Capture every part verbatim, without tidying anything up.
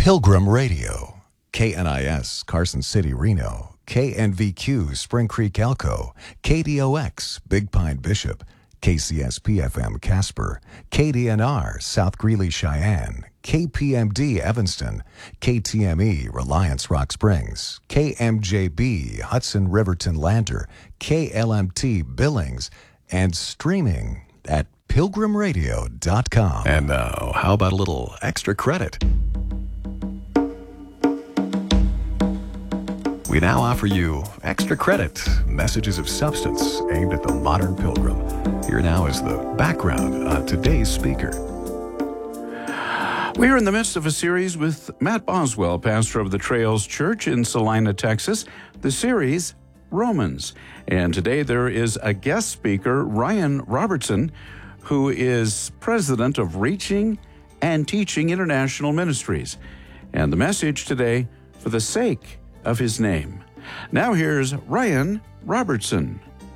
Pilgrim Radio, K N I S, Carson City, Reno, K N V Q, Spring Creek, Elko, K D O X, Big Pine, Bishop, K C S P F M, Casper, K D N R, South Greeley, Cheyenne, K P M D, Evanston, K T M E, Reliance, Rock Springs, K M J B, Hudson, Riverton, Lander, K L M T, Billings, and streaming at pilgrim radio dot com. And now, how about a little extra credit? We now offer you Extra Credit, messages of substance aimed at the modern pilgrim. Here now is the background on today's speaker. We are in the midst of a series with Matt Boswell, pastor of the Trails Church in Salina, Texas. The series, Romans. And today there is a guest speaker, Ryan Robertson, who is president of Reaching and Teaching International Ministries. And the message today, for the sake of his name. Now here's Ryan Robertson.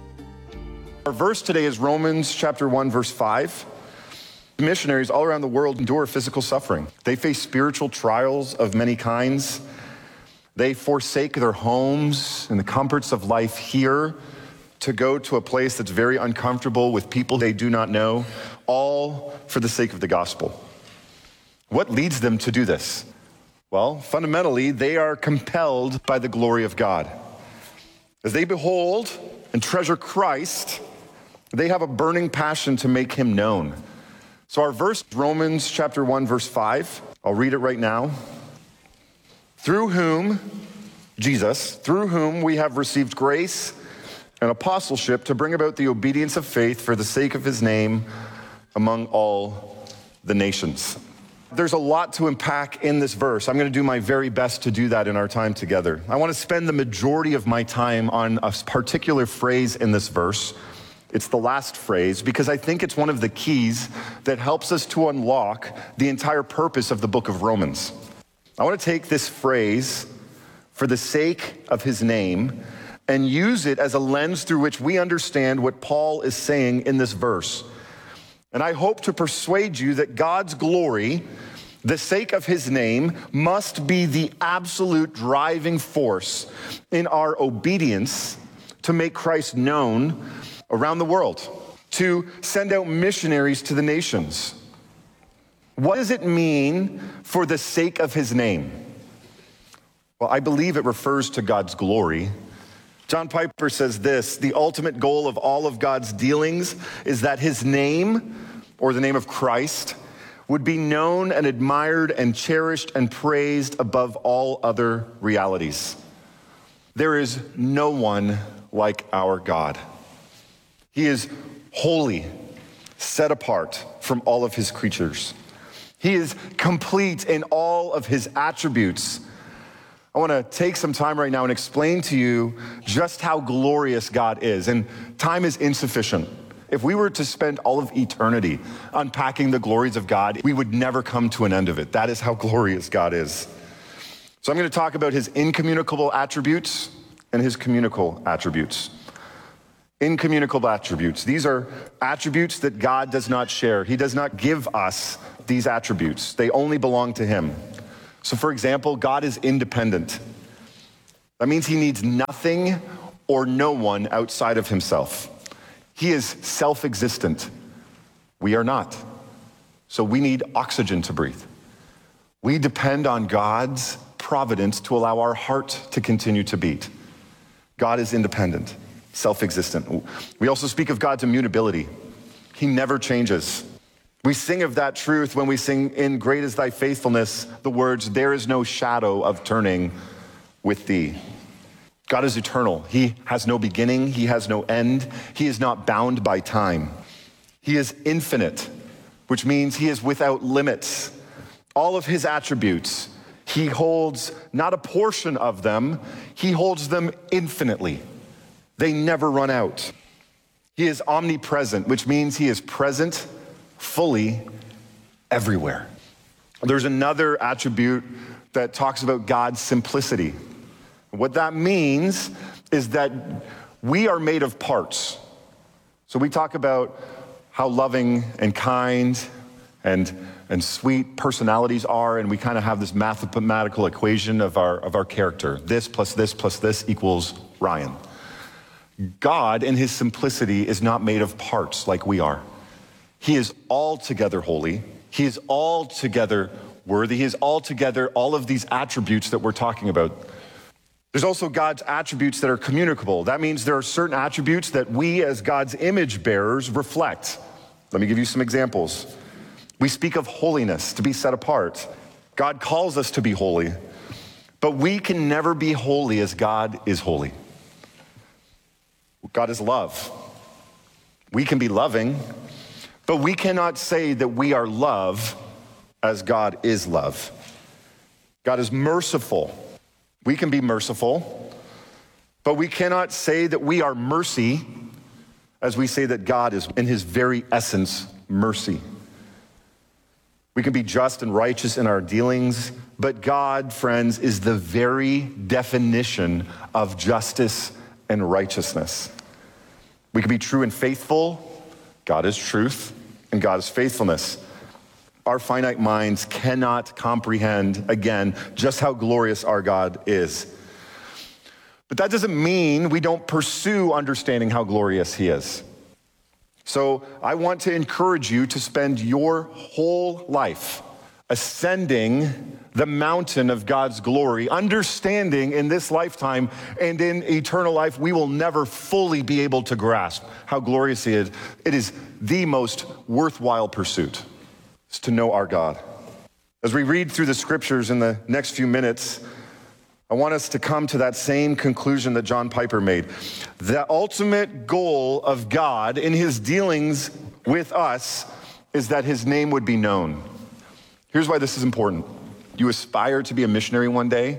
Our verse today is Romans chapter one, verse five. Missionaries all around the world endure physical suffering. They face spiritual trials of many kinds. They forsake their homes and the comforts of life here to go to a place that's very uncomfortable with people they do not know, all for the sake of the gospel. What leads them to do this? Well, fundamentally, they are compelled by the glory of God. As they behold and treasure Christ, they have a burning passion to make him known. So our verse, Romans chapter one, verse five, I'll read it right now. Through whom, Jesus, through whom we have received grace and apostleship to bring about the obedience of faith for the sake of his name among all the nations. There's a lot to unpack in this verse. I'm going to do my very best to do that in our time together. I want to spend the majority of my time on a particular phrase in this verse. It's the last phrase because I think it's one of the keys that helps us to unlock the entire purpose of the book of Romans. I want to take this phrase, for the sake of his name, and use it as a lens through which we understand what Paul is saying in this verse. And I hope to persuade you that God's glory, the sake of his name, must be the absolute driving force in our obedience to make Christ known around the world, to send out missionaries to the nations. What does it mean for the sake of his name? Well, I believe it refers to God's glory. John Piper says this: the ultimate goal of all of God's dealings is that his name, or the name of Christ, would be known and admired and cherished and praised above all other realities. There is no one like our God. He is holy, set apart from all of his creatures. He is complete in all of his attributes. I want to take some time right now and explain to you just how glorious God is. And time is insufficient. If we were to spend all of eternity unpacking the glories of God, we would never come to an end of it. That is how glorious God is. So I'm going to talk about his incommunicable attributes and his communicable attributes. Incommunicable attributes. These are attributes that God does not share. He does not give us these attributes. They only belong to him. So for example, God is independent. That means he needs nothing or no one outside of himself. He is self-existent. We are not. So we need oxygen to breathe. We depend on God's providence to allow our heart to continue to beat. God is independent, self-existent. We also speak of God's immutability. He never changes. We sing of that truth when we sing, "In great is thy faithfulness," the words, "There is no shadow of turning with thee." God is eternal. He has no beginning. He has no end. He is not bound by time. He is infinite, which means he is without limits. All of his attributes, he holds not a portion of them, he holds them infinitely. They never run out. He is omnipresent, which means he is present fully everywhere. There's another attribute that talks about God's simplicity. What that means is that we are made of parts. So we talk about how loving and kind and, and sweet personalities are, and we kind of have this mathematical equation of our, of our character. This plus this plus this equals Ryan. God, in his simplicity, is not made of parts like we are. He is altogether holy. He is altogether worthy. He is altogether all of these attributes that we're talking about. There's also God's attributes that are communicable. That means there are certain attributes that we as God's image bearers reflect. Let me give you some examples. We speak of holiness, to be set apart. God calls us to be holy, but we can never be holy as God is holy. God is love. We can be loving, but we cannot say that we are love as God is love. God is merciful. We can be merciful, but we cannot say that we are mercy as we say that God is in his very essence mercy. We can be just and righteous in our dealings, but God, friends, is the very definition of justice and righteousness. We can be true and faithful. God is truth and God is faithfulness. Our finite minds cannot comprehend, again, just how glorious our God is. But that doesn't mean we don't pursue understanding how glorious he is. So I want to encourage you to spend your whole life ascending the mountain of God's glory, understanding in this lifetime and in eternal life, we will never fully be able to grasp how glorious he is. It is the most worthwhile pursuit. Is to know our God. As we read through the scriptures in the next few minutes, I want us to come to that same conclusion that John Piper made. The ultimate goal of God in his dealings with us is that his name would be known. Here's why this is important. You aspire to be a missionary one day.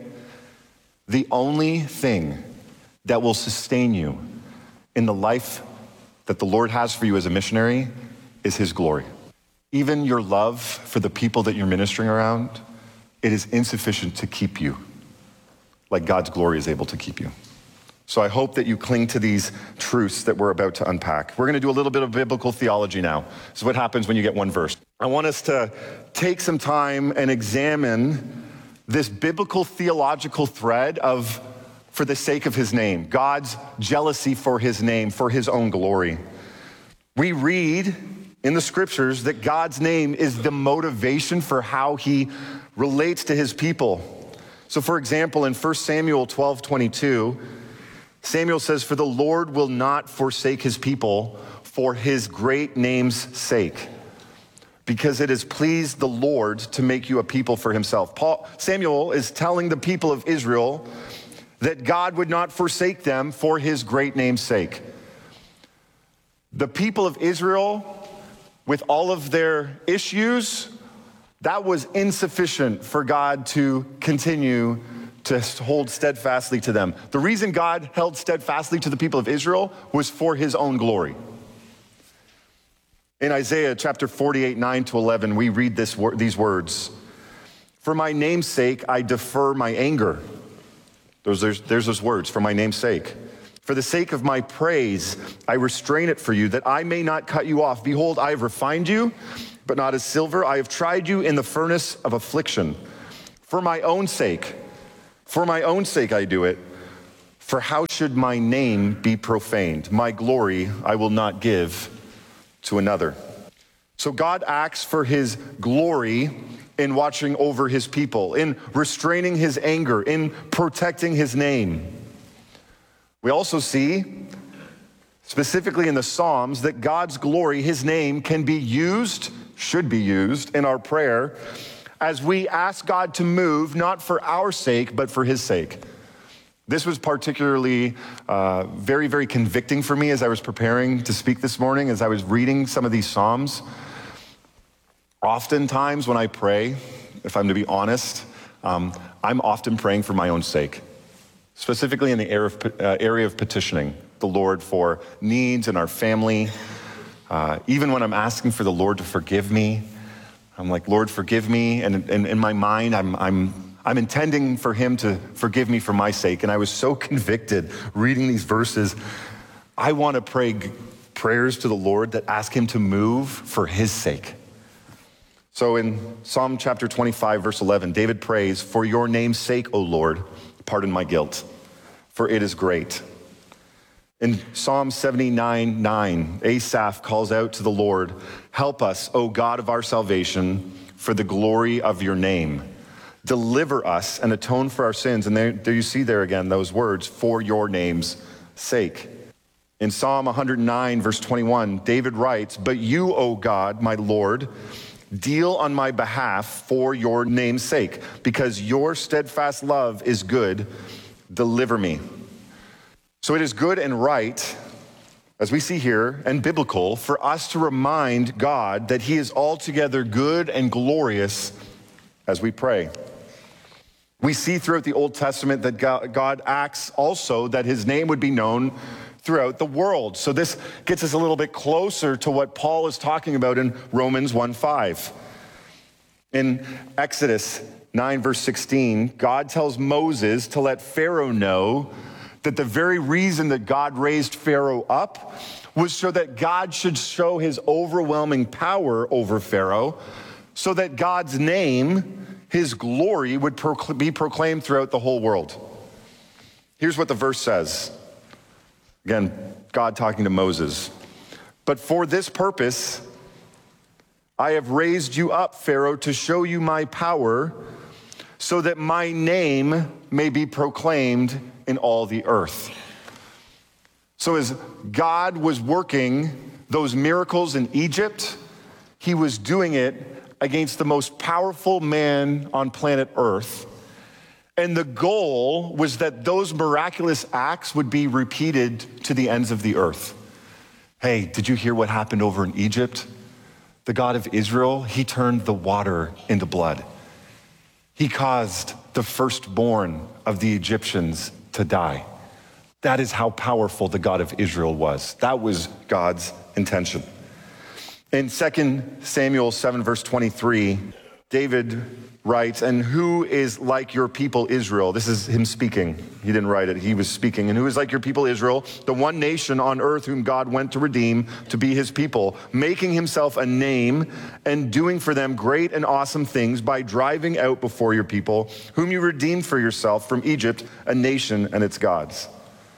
The only thing that will sustain you in the life that the Lord has for you as a missionary is his glory. Even your love for the people that you're ministering around, it is insufficient to keep you like God's glory is able to keep you. So I hope that you cling to these truths that we're about to unpack. We're going to do a little bit of biblical theology now. This is what happens when you get one verse. I want us to take some time and examine this biblical theological thread of, for the sake of his name, God's jealousy for his name, for his own glory. We read in the scriptures that God's name is the motivation for how he relates to his people. So for example, in First Samuel twelve twenty-two, Samuel says, "For the Lord will not forsake his people for his great name's sake, because it has pleased the Lord to make you a people for himself." Paul, Samuel is telling the people of Israel that God would not forsake them for his great name's sake. The people of Israel, with all of their issues, that was insufficient for God to continue to hold steadfastly to them. The reason God held steadfastly to the people of Israel was for his own glory. In Isaiah chapter forty-eight, nine to eleven, we read this, these words. "For my name's sake, I defer my anger." Those, there's, there's those words, "for my name's sake. For the sake of my praise, I restrain it for you, that I may not cut you off. Behold, I have refined you, but not as silver. I have tried you in the furnace of affliction. For my own sake, for my own sake I do it. For how should my name be profaned? My glory I will not give to another." So God acts for his glory in watching over his people, in restraining his anger, in protecting his name. We also see, specifically in the Psalms, that God's glory, his name, can be used, should be used in our prayer as we ask God to move, not for our sake, but for his sake. This was particularly uh, very, very convicting for me as I was preparing to speak this morning, as I was reading some of these Psalms. Oftentimes when I pray, if I'm to be honest, um, I'm often praying for my own sake. Specifically in the area of, uh, area of petitioning the Lord for needs in our family. Uh, even when I'm asking for the Lord to forgive me, I'm like, "Lord, forgive me." And, and in my mind, I'm, I'm, I'm intending for him to forgive me for my sake. And I was so convicted reading these verses. I want to pray g- prayers to the Lord that ask him to move for his sake. So in Psalm chapter twenty-five, verse eleven, David prays, "For your name's sake, O Lord, pardon my guilt, for it is great." In Psalm seventy-nine, nine, Asaph calls out to the Lord, "Help us, O God of our salvation, for the glory of your name. Deliver us and atone for our sins." And there, there you see there again those words, "for your name's sake." In Psalm one hundred nine, verse twenty-one, David writes, "But you, O God, my Lord, deal on my behalf for your name's sake, because your steadfast love is good. Deliver me." So it is good and right, as we see here, and biblical, for us to remind God that he is altogether good and glorious as we pray. We see throughout the Old Testament that God acts also that his name would be known throughout the world. So this gets us a little bit closer to what Paul is talking about in Romans one five. In Exodus nine, verse sixteen, God tells Moses to let Pharaoh know that the very reason that God raised Pharaoh up was so that God should show his overwhelming power over Pharaoh, so that God's name, his glory, would procl- be proclaimed throughout the whole world. Here's what the verse says. Again, God talking to Moses. "But for this purpose, I have raised you up, Pharaoh, to show you my power, so that my name may be proclaimed in all the earth." So as God was working those miracles in Egypt, he was doing it against the most powerful man on planet Earth. And the goal was that those miraculous acts would be repeated to the ends of the earth. Hey, did you hear what happened over in Egypt? The God of Israel, he turned the water into blood. He caused the firstborn of the Egyptians to die. That is how powerful the God of Israel was. That was God's intention. In Second Samuel seven, verse twenty-three, David writes, "And who is like your people Israel?" This is him speaking. He didn't write it. He was speaking. "And who is like your people Israel, the one nation on earth whom God went to redeem, to be his people, making himself a name and doing for them great and awesome things by driving out before your people, whom you redeemed for yourself from Egypt, a nation and its gods."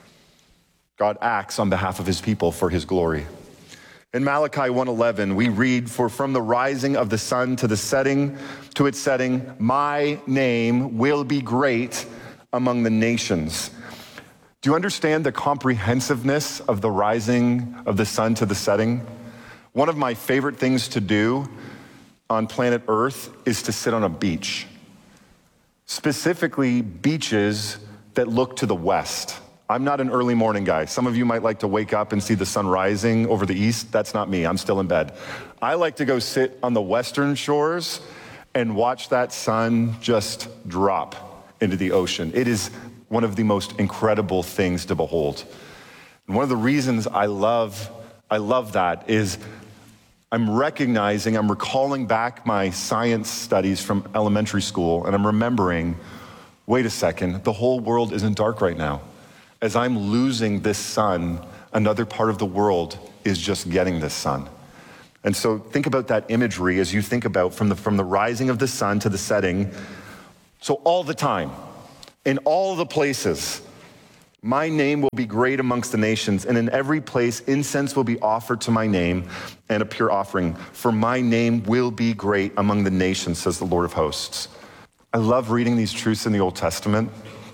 God acts on behalf of his people for his glory. In Malachi one eleven, we read, "For from the rising of the sun to the setting, to its setting, my name will be great among the nations." Do you understand the comprehensiveness of the rising of the sun to the setting? One of my favorite things to do on planet Earth is to sit on a beach. Specifically, beaches that look to the west. I'm not an early morning guy. Some of you might like to wake up and see the sun rising over the east. That's not me. I'm still in bed. I like to go sit on the western shores and watch that sun just drop into the ocean. It is one of the most incredible things to behold. And one of the reasons I love, I love that is I'm recognizing, I'm recalling back my science studies from elementary school, and I'm remembering, wait a second, the whole world isn't dark right now. As I'm losing this sun, another part of the world is just getting this sun. And so think about that imagery as you think about from the, from the rising of the sun to the setting. So all the time, in all the places, my name will be great amongst the nations, and in every place incense will be offered to my name and a pure offering. For my name will be great among the nations, says the Lord of hosts. I love reading these truths in the Old Testament.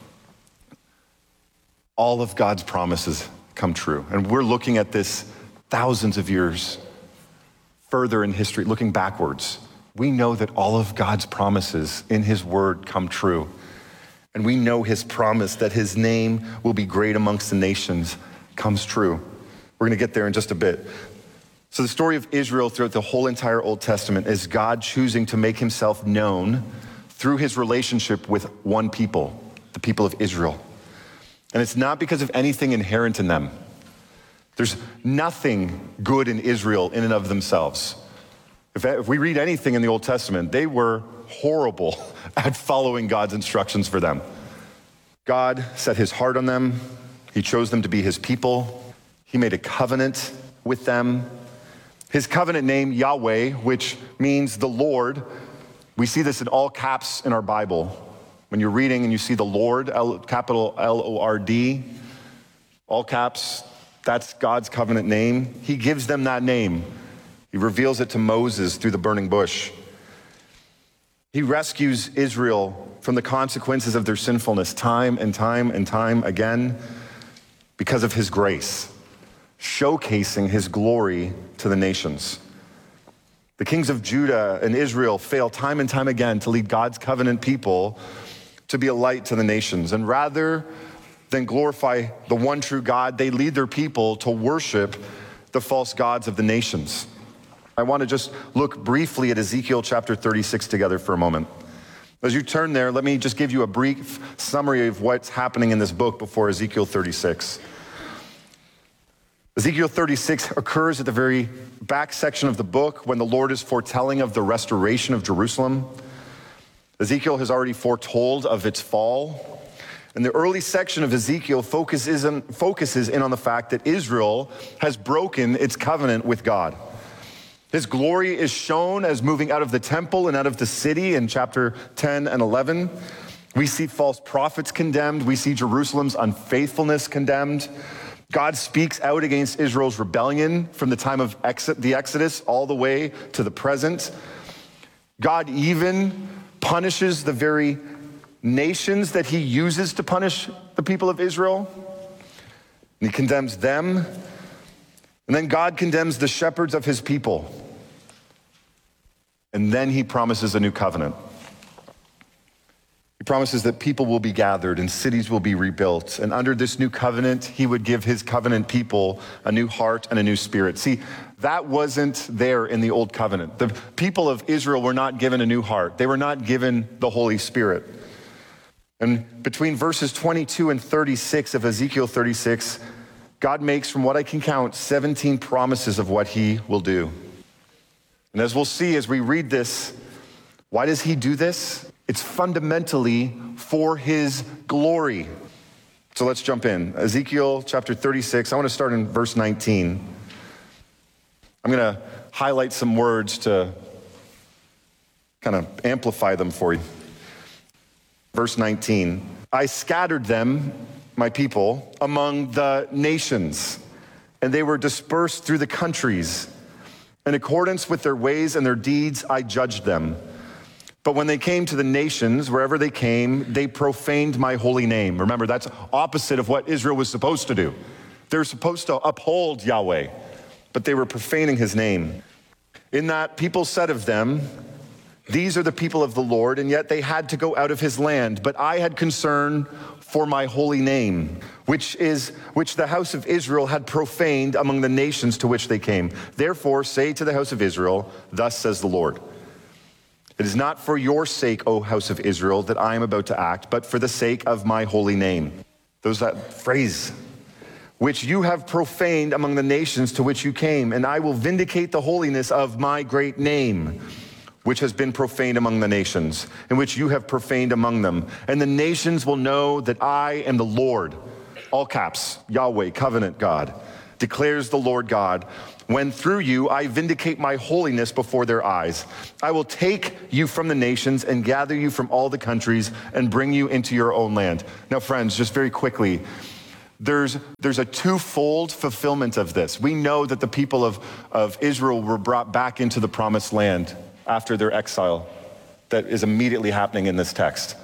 All of God's promises come true. And we're looking at this thousands of years further in history, looking backwards. We know that all of God's promises in his word come true. And we know his promise that his name will be great amongst the nations comes true. We're gonna get there in just a bit. So the story of Israel throughout the whole entire Old Testament is God choosing to make himself known through his relationship with one people, the people of Israel. And it's not because of anything inherent in them. There's nothing good in Israel in and of themselves. If, if we read anything in the Old Testament, they were horrible at following God's instructions for them. God set his heart on them. He chose them to be his people. He made a covenant with them. His covenant name, Yahweh, which means the Lord. We see this in all caps in our Bible. When you're reading and you see the Lord, L, capital L O R D, all caps, that's God's covenant name. He gives them that name. He reveals it to Moses through the burning bush. He rescues Israel from the consequences of their sinfulness time and time and time again because of his grace, showcasing his glory to the nations. The kings of Judah and Israel fail time and time again to lead God's covenant people to be a light to the nations. And rather than glorify the one true God, they lead their people to worship the false gods of the nations. I want to just look briefly at Ezekiel chapter thirty-six together for a moment. As you turn there, let me just give you a brief summary of what's happening in this book before Ezekiel thirty-six. Ezekiel thirty-six occurs at the very back section of the book when the Lord is foretelling of the restoration of Jerusalem. Ezekiel has already foretold of its fall. And the early section of Ezekiel focuses in, focuses in on the fact that Israel has broken its covenant with God. His glory is shown as moving out of the temple and out of the city in chapter ten and eleven. We see false prophets condemned. We see Jerusalem's unfaithfulness condemned. God speaks out against Israel's rebellion from the time of exit, the Exodus all the way to the present. God even punishes the very nations that he uses to punish the people of Israel. And he condemns them. And then God condemns the shepherds of his people. And then he promises a new covenant. He promises that people will be gathered and cities will be rebuilt. And under this new covenant, he would give his covenant people a new heart and a new spirit. See, that wasn't there in the old covenant. The people of Israel were not given a new heart. They were not given the Holy Spirit. And between verses twenty-two and thirty-six of Ezekiel thirty-six, God makes, from what I can count, seventeen promises of what he will do. And as we'll see as we read this, why does he do this? It's fundamentally for his glory. So let's jump in. Ezekiel chapter thirty-six, I want to start in verse nineteen. I'm going to highlight some words to kind of amplify them for you. Verse nineteen, I scattered them, my people, among the nations, and they were dispersed through the countries. In accordance with their ways and their deeds, I judged them. But when they came to the nations, wherever they came, they profaned my holy name. Remember, that's opposite of what Israel was supposed to do. They're supposed to uphold Yahweh, but they were profaning his name. In that, people said of them, these are the people of the Lord, and yet they had to go out of his land. But I had concern for my holy name, which is which the house of Israel had profaned among the nations to which they came. Therefore, say to the house of Israel, thus says the Lord, it is not for your sake, O house of Israel, that I am about to act, but for the sake of my holy name. There's that phrase, which you have profaned among the nations to which you came, and I will vindicate the holiness of my great name, which has been profaned among the nations, and which you have profaned among them. And the nations will know that I am the Lord, all caps, Yahweh, covenant God, declares the Lord God, when through you I vindicate my holiness before their eyes. I will take you from the nations and gather you from all the countries and bring you into your own land. Now, friends, just very quickly, There's, there's a twofold fulfillment of this. We know that the people of, of Israel were brought back into the promised land after their exile. That is immediately happening in this text.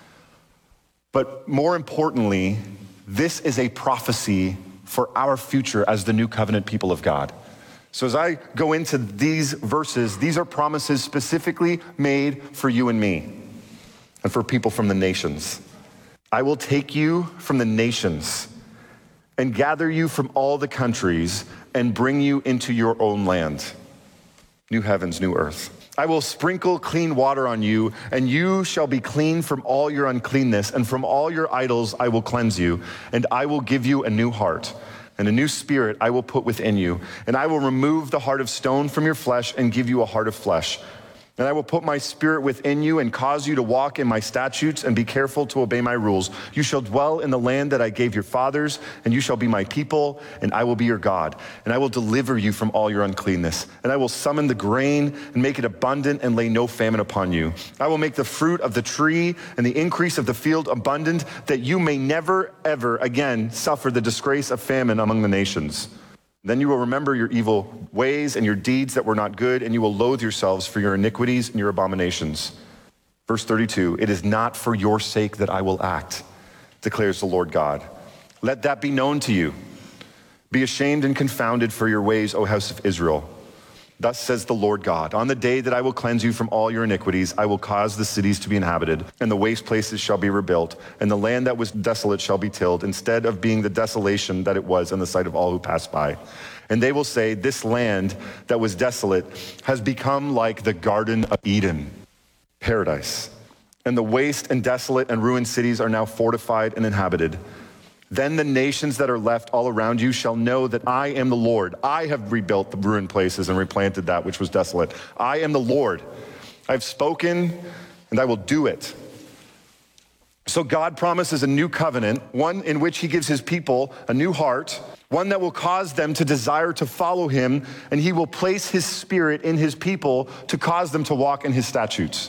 But more importantly, this is a prophecy for our future as the new covenant people of God. So as I go into these verses, these are promises specifically made for you and me and for people from the nations. I will take you from the nations and gather you from all the countries and bring you into your own land. New heavens, new earth. I will sprinkle clean water on you, and you shall be clean from all your uncleanness, and from all your idols I will cleanse you, and I will give you a new heart, and a new spirit I will put within you, and I will remove the heart of stone from your flesh and give you a heart of flesh. And I will put my spirit within you and cause you to walk in my statutes and be careful to obey my rules. You shall dwell in the land that I gave your fathers, and you shall be my people, and I will be your God. And I will deliver you from all your uncleanness. And I will summon the grain and make it abundant and lay no famine upon you. I will make the fruit of the tree and the increase of the field abundant, that you may never, ever again suffer the disgrace of famine among the nations. Then you will remember your evil ways and your deeds that were not good, and you will loathe yourselves for your iniquities and your abominations. Verse thirty-two, it is not for your sake that I will act, declares the Lord God. Let that be known to you. Be ashamed and confounded for your ways, O house of Israel. Thus says the Lord God, on the day that I will cleanse you from all your iniquities, I will cause the cities to be inhabited, and the waste places shall be rebuilt, and the land that was desolate shall be tilled, instead of being the desolation that it was in the sight of all who pass by. And they will say, this land that was desolate has become like the Garden of Eden, paradise. And the waste and desolate and ruined cities are now fortified and inhabited. Then the nations that are left all around you shall know that I am the Lord. I have rebuilt the ruined places and replanted that which was desolate. I am the Lord. I have spoken, and I will do it. So God promises a new covenant, one in which he gives his people a new heart, one that will cause them to desire to follow him, and he will place his spirit in his people to cause them to walk in his statutes.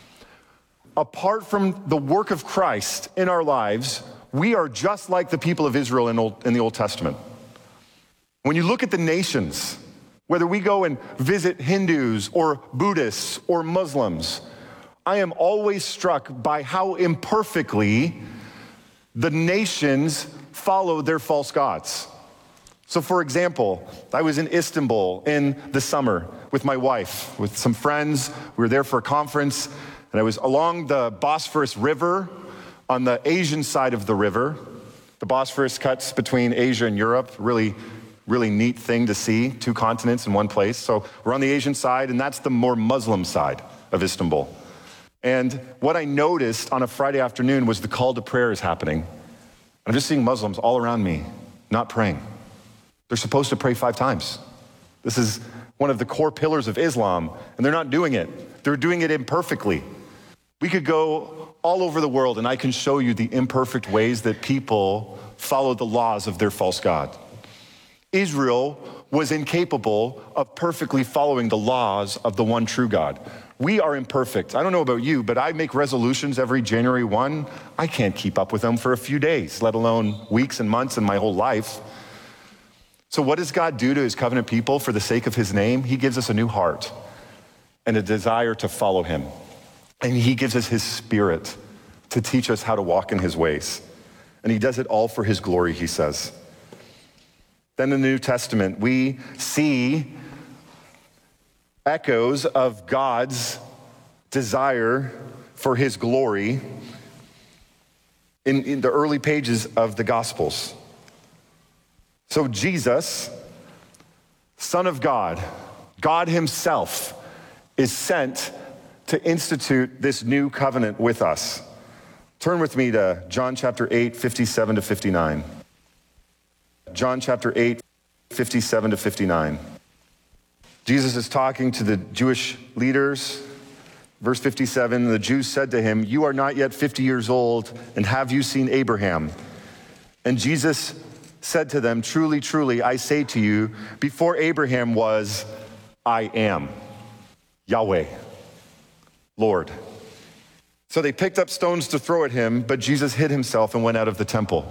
Apart from the work of Christ in our lives, we are just like the people of Israel in, Old, in the Old Testament. When you look at the nations, whether we go and visit Hindus or Buddhists or Muslims, I am always struck by how imperfectly the nations follow their false gods. So for example, I was in Istanbul in the summer with my wife, with some friends. We were there for a conference, and I was along the Bosphorus River on the Asian side of the river. The Bosphorus cuts between Asia and Europe. Really, really neat thing to see, two continents in one place. So we're on the Asian side, and that's the more Muslim side of Istanbul. And what I noticed on a Friday afternoon was the call to prayer is happening. I'm just seeing Muslims all around me, not praying. They're supposed to pray five times. This is one of the core pillars of Islam, and they're not doing it. They're doing it imperfectly. We could go all over the world, and I can show you the imperfect ways that people follow the laws of their false god. Israel was incapable of perfectly following the laws of the one true God. We are imperfect. I don't know about you, but I make resolutions every January first. I can't keep up with them for a few days, let alone weeks and months and my whole life. So what does God do to his covenant people for the sake of his name? He gives us a new heart and a desire to follow him. And he gives us his spirit to teach us how to walk in his ways. And he does it all for his glory, he says. Then in the New Testament, we see echoes of God's desire for his glory in, in the early pages of the Gospels. So Jesus, Son of God, God himself, is sent to institute this new covenant with us. Turn with me to John chapter eight, fifty-seven to fifty-nine. John chapter eight, fifty-seven to fifty-nine. Jesus is talking to the Jewish leaders. Verse fifty-seven, the Jews said to him, you are not yet fifty years old, and have you seen Abraham? And Jesus said to them, truly, truly, I say to you, before Abraham was, I am Yahweh, Lord. So they picked up stones to throw at him, but Jesus hid himself and went out of the temple.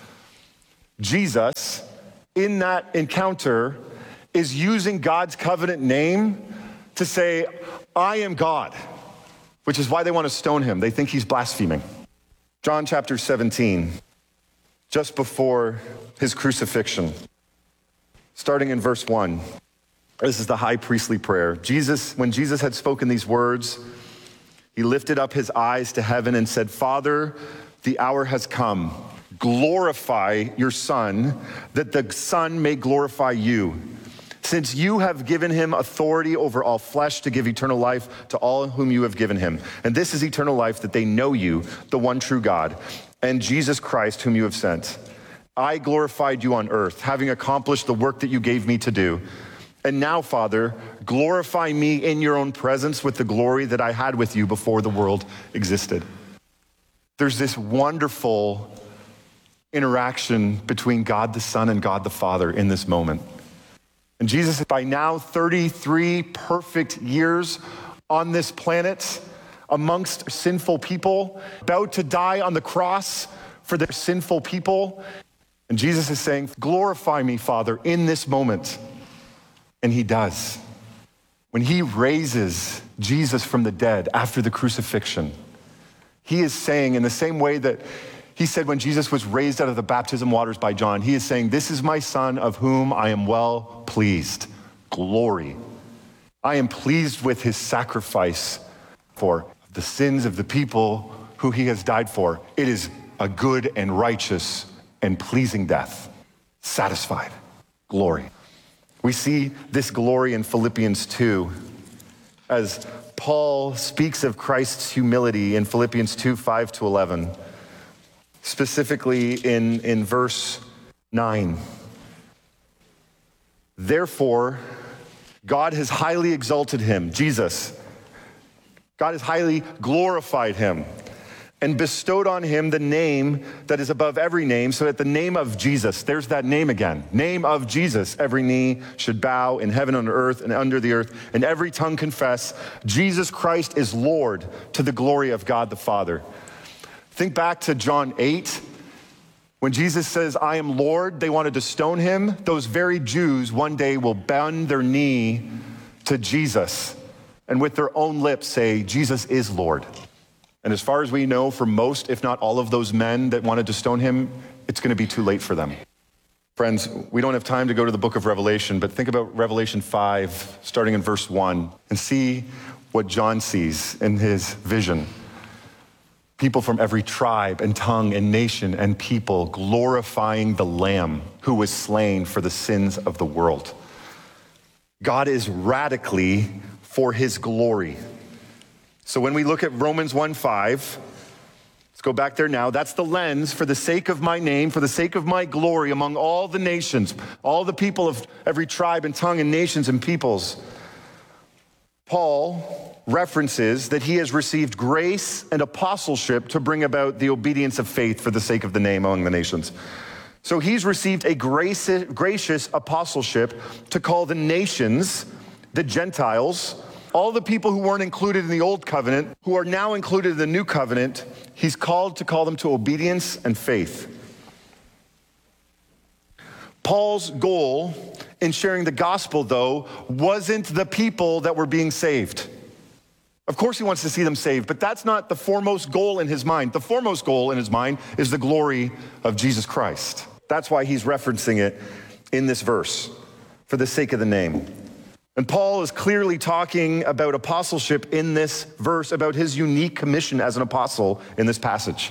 Jesus, in that encounter, is using God's covenant name to say, I am God, which is why they want to stone him. They think he's blaspheming. John chapter seventeen, just before his crucifixion, starting in verse one. This is the high priestly prayer. Jesus, when Jesus had spoken these words, he lifted up his eyes to heaven and said, Father, the hour has come. Glorify your Son, that the Son may glorify you. Since you have given him authority over all flesh to give eternal life to all whom you have given him. And this is eternal life, that they know you, the one true God, and Jesus Christ, whom you have sent. I glorified you on earth, having accomplished the work that you gave me to do. And now, Father, glorify me in your own presence with the glory that I had with you before the world existed. There's this wonderful interaction between God the Son and God the Father in this moment. And Jesus, by now thirty-three perfect years on this planet, amongst sinful people, about to die on the cross for their sinful people. And Jesus is saying, glorify me, Father, in this moment. And he does. When he raises Jesus from the dead after the crucifixion, he is saying, in the same way that he said when Jesus was raised out of the baptism waters by John, he is saying, this is my Son of whom I am well pleased. Glory. I am pleased with his sacrifice for the sins of the people who he has died for. It is a good and righteous and pleasing death. Satisfied. Glory. We see this glory in Philippians two as Paul speaks of Christ's humility in Philippians two, five to eleven, specifically in, in verse nine. Therefore, God has highly exalted him, Jesus. God has highly glorified him and bestowed on him the name that is above every name, so that the name of Jesus, there's that name again, name of Jesus, every knee should bow in heaven, on earth, and under the earth, and every tongue confess Jesus Christ is Lord, to the glory of God the Father. Think back to John eight. When Jesus says, I am Lord, they wanted to stone him. Those very Jews one day will bend their knee to Jesus and with their own lips say, Jesus is Lord. And as far as we know, for most, if not all of those men that wanted to stone him, it's going to be too late for them. Friends, we don't have time to go to the book of Revelation, but think about Revelation five, starting in verse one, and see what John sees in his vision. People from every tribe and tongue and nation and people glorifying the Lamb who was slain for the sins of the world. God is radically for his glory. So when we look at Romans one five, let's go back there now. That's the lens for the sake of my name, for the sake of my glory among all the nations, all the people of every tribe and tongue and nations and peoples. Paul references that he has received grace and apostleship to bring about the obedience of faith for the sake of the name among the nations. So he's received a grace, gracious apostleship to call the nations, the Gentiles, all the people who weren't included in the old covenant, who are now included in the new covenant, he's called to call them to obedience and faith. Paul's goal in sharing the gospel, though, wasn't the people that were being saved. Of course he wants to see them saved, but that's not the foremost goal in his mind. The foremost goal in his mind is the glory of Jesus Christ. That's why he's referencing it in this verse, for the sake of the name. And Paul is clearly talking about apostleship in this verse, about his unique commission as an apostle in this passage.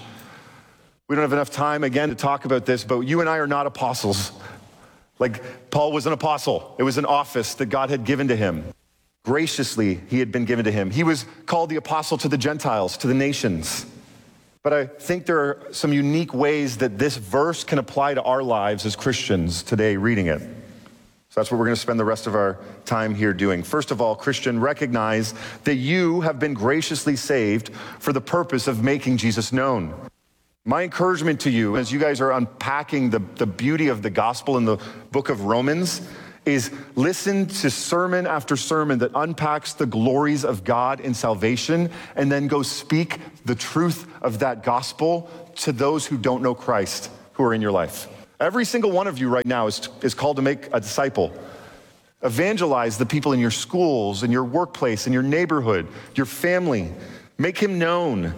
We don't have enough time, again, to talk about this, but you and I are not apostles. Like Paul was an apostle. It was an office that God had given to him. Graciously, he had been given to him. He was called the apostle to the Gentiles, to the nations. But I think there are some unique ways that this verse can apply to our lives as Christians today reading it. So that's what we're going to spend the rest of our time here doing. First of all, Christian, recognize that you have been graciously saved for the purpose of making Jesus known. My encouragement to you, as you guys are unpacking the, the beauty of the gospel in the book of Romans, is listen to sermon after sermon that unpacks the glories of God in salvation, and then go speak the truth of that gospel to those who don't know Christ, who are in your life. Every single one of you right now is, is called to make a disciple. Evangelize the people in your schools, in your workplace, in your neighborhood, your family. Make him known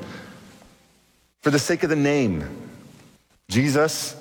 for the sake of the name. Jesus,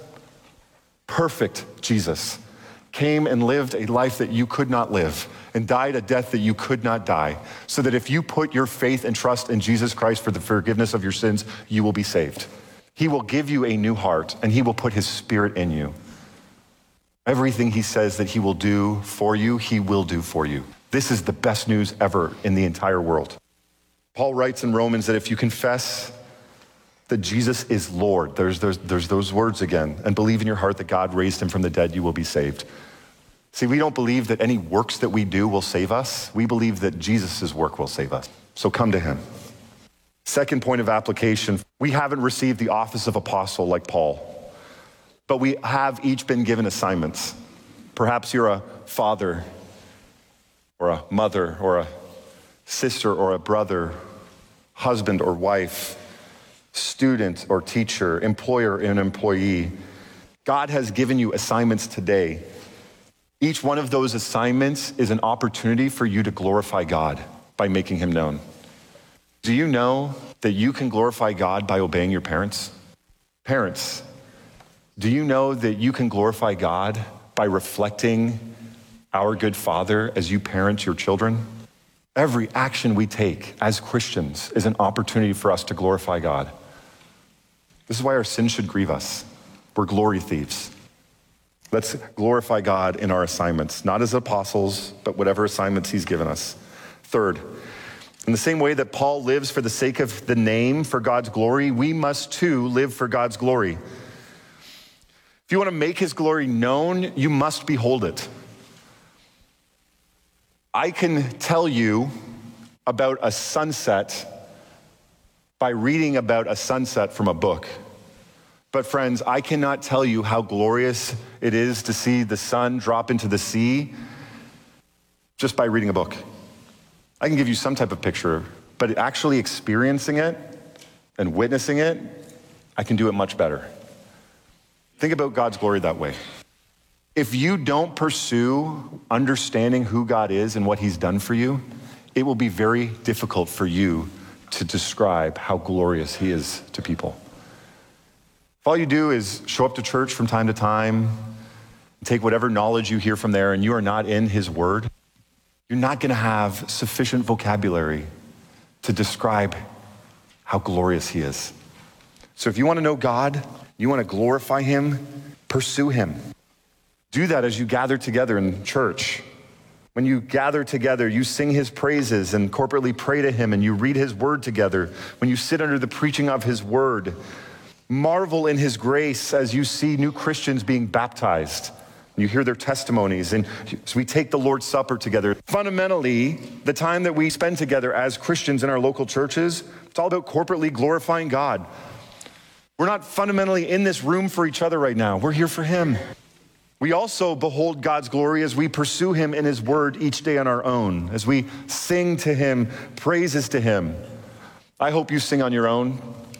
perfect Jesus, came and lived a life that you could not live and died a death that you could not die, so that if you put your faith and trust in Jesus Christ for the forgiveness of your sins, you will be saved. He will give you a new heart, and he will put his spirit in you. Everything he says that he will do for you, he will do for you. This is the best news ever in the entire world. Paul writes in Romans that if you confess that Jesus is Lord, there's, there's, there's those words again, and believe in your heart that God raised him from the dead, you will be saved. See, we don't believe that any works that we do will save us. We believe that Jesus' work will save us. So come to him. Second point of application, we haven't received the office of apostle like Paul, but we have each been given assignments. Perhaps you're a father or a mother or a sister or a brother, husband or wife, student or teacher, employer and employee. God has given you assignments today. Each one of those assignments is an opportunity for you to glorify God by making him known. Do you know that you can glorify God by obeying your parents? Parents, do you know that you can glorify God by reflecting our good Father as you parent your children? Every action we take as Christians is an opportunity for us to glorify God. This is why our sin should grieve us. We're glory thieves. Let's glorify God in our assignments, not as apostles, but whatever assignments he's given us. Third, in the same way that Paul lives for the sake of the name, for God's glory, we must too live for God's glory. If you want to make his glory known, you must behold it. I can tell you about a sunset by reading about a sunset from a book. But friends, I cannot tell you how glorious it is to see the sun drop into the sea just by reading a book. I can give you some type of picture, but actually experiencing it and witnessing it, I can do it much better. Think about God's glory that way. If you don't pursue understanding who God is and what he's done for you, it will be very difficult for you to describe how glorious he is to people. If all you do is show up to church from time to time, take whatever knowledge you hear from there, and you are not in his word, you're not going to have sufficient vocabulary to describe how glorious he is. So if you want to know God, you want to glorify him, pursue him. Do that as you gather together in church. When you gather together, you sing his praises and corporately pray to him, and you read his word together. When you sit under the preaching of his word, marvel in his grace as you see new Christians being baptized. You hear their testimonies, and so we take the Lord's Supper together. Fundamentally, the time that we spend together as Christians in our local churches, it's all about corporately glorifying God. We're not fundamentally in this room for each other right now. We're here for him. We also behold God's glory as we pursue him in his word each day on our own, as we sing to him, praises to him. I hope you sing on your own.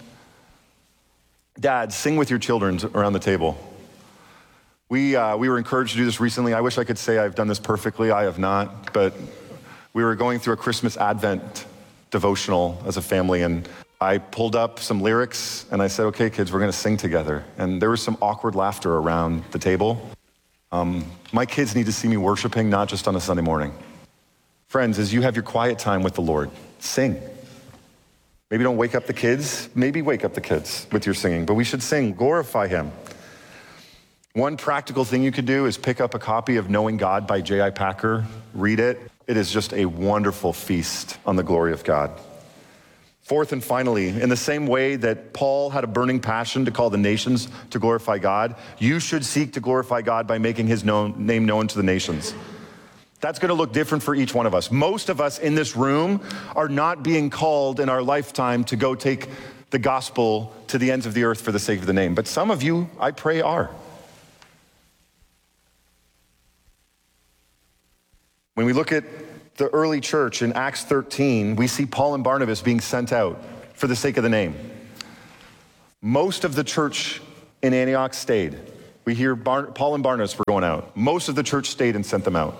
Dads, sing with your children around the table. We uh, we were encouraged to do this recently. I wish I could say I've done this perfectly. I have not. But we were going through a Christmas Advent devotional as a family, and I pulled up some lyrics, and I said, okay, kids, we're going to sing together. And there was some awkward laughter around the table. Um, my kids need to see me worshiping, not just on a Sunday morning. Friends, as you have your quiet time with the Lord, sing. Maybe don't wake up the kids. Maybe wake up the kids with your singing, but we should sing, glorify him. One practical thing you could do is pick up a copy of Knowing God by J I Packer, read it. It is just a wonderful feast on the glory of God. Fourth and finally, in the same way that Paul had a burning passion to call the nations to glorify God, you should seek to glorify God by making his known, name known to the nations. That's going to look different for each one of us. Most of us in this room are not being called in our lifetime to go take the gospel to the ends of the earth for the sake of the name. But some of you, I pray, are. When we look at the early church in Acts thirteen, we see Paul and Barnabas being sent out for the sake of the name. Most of the church in Antioch stayed. We hear Bar- Paul and Barnabas were going out. Most of the church stayed and sent them out.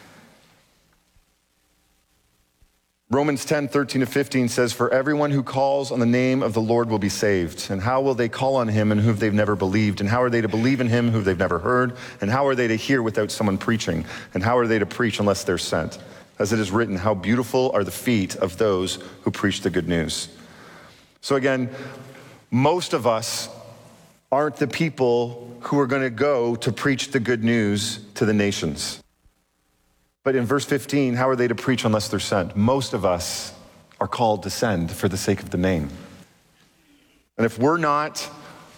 Romans ten, thirteen to fifteen says, for everyone who calls on the name of the Lord will be saved. And how will they call on him in whom they've never believed? And how are they to believe in him who they've never heard? And how are they to hear without someone preaching? And how are they to preach unless they're sent? As it is written, how beautiful are the feet of those who preach the good news. So again, most of us aren't the people who are going to go to preach the good news to the nations. But in verse fifteen, how are they to preach unless they're sent? Most of us are called to send for the sake of the name. And if we're not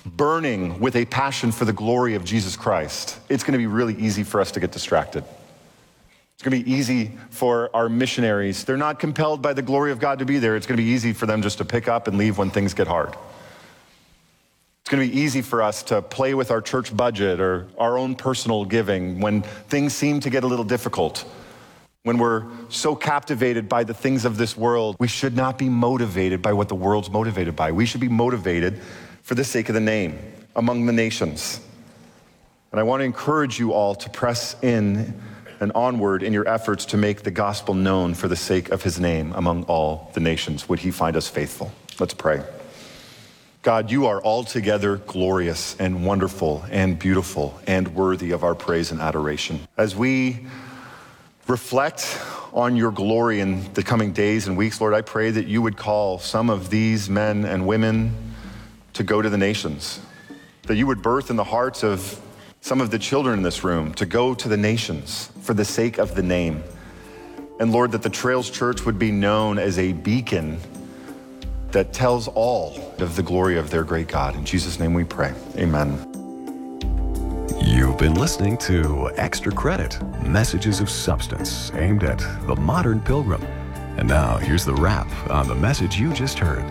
burning with a passion for the glory of Jesus Christ, it's going to be really easy for us to get distracted. It's going to be easy for our missionaries. They're not compelled by the glory of God to be there. It's going to be easy for them just to pick up and leave when things get hard. It's going to be easy for us to play with our church budget or our own personal giving when things seem to get a little difficult. When we're so captivated by the things of this world, we should not be motivated by what the world's motivated by. We should be motivated for the sake of the name among the nations. And I want to encourage you all to press in and onward in your efforts to make the gospel known for the sake of his name among all the nations. Would he find us faithful? Let's pray. God, you are altogether glorious and wonderful and beautiful and worthy of our praise and adoration. As we reflect on your glory in the coming days and weeks, Lord, I pray that you would call some of these men and women to go to the nations, that you would birth in the hearts of some of the children in this room to go to the nations for the sake of the name. And Lord, that the Trails Church would be known as a beacon that tells all of the glory of their great God. In Jesus' name we pray, amen. You've been listening to Extra Credit, messages of substance aimed at the modern pilgrim. And now here's the wrap on the message you just heard.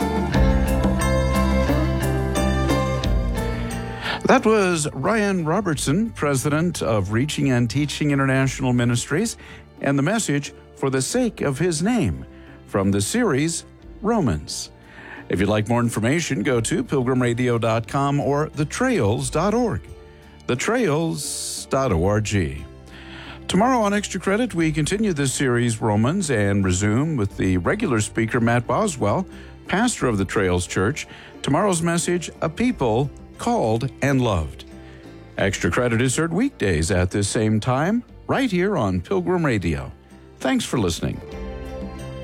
That was Ryan Robertson, president of Reaching and Teaching International Ministries, and the message for the sake of his name from the series Romans. If you'd like more information, go to pilgrim radio dot com or the trails dot org. the trails dot org. Tomorrow on Extra Credit, we continue this series, Romans, and resume with the regular speaker, Matt Boswell, pastor of the Trails Church. Tomorrow's message, A People Called and Loved. Extra Credit is heard weekdays at this same time, right here on Pilgrim Radio. Thanks for listening.